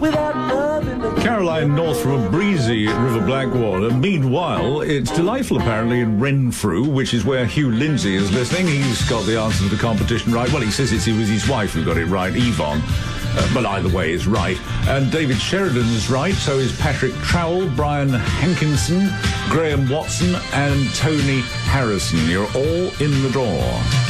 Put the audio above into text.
without love in the... Caroline North from a breezy River Blackwater. Meanwhile, it's delightful apparently in Renfrew, which is where Hugh Lindsay is listening. He's got the answer to the competition right. Well, he says it was his wife who got it right, Yvonne. But either way is right. And David Sheridan's right, so is Patrick Trowell, Brian Hankinson, Graham Watson and Tony Harrison. You're all in the draw.